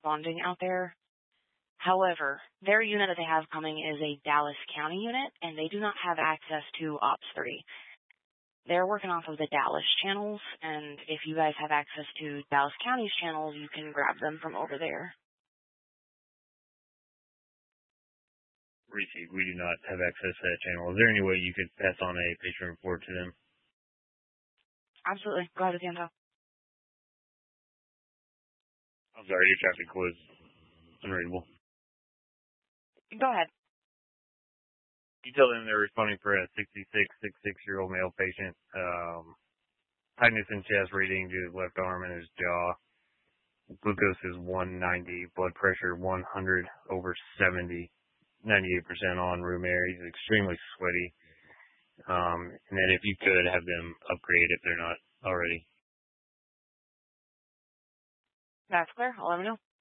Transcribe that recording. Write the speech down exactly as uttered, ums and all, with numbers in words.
responding out there. However, their unit that they have coming is a Dallas County unit, and they do not have access to Ops three. They're working off of the Dallas channels, and if you guys have access to Dallas County's channels, you can grab them from over there. Received. We do not have access to that channel. Is there any way you could pass on a patient report to them? Absolutely. Go ahead with the info. I'm sorry, your traffic was unreadable. Go ahead. You tell them they're responding for a sixty-six, sixty-six-year-old male patient. Um, tightness in chest, reading to his left arm and his jaw. Glucose is one ninety, blood pressure one hundred over seventy, ninety-eight percent on room air. He's extremely sweaty. Um, and then if you could have them upgrade if they're not already. That's clear. I'll let them know.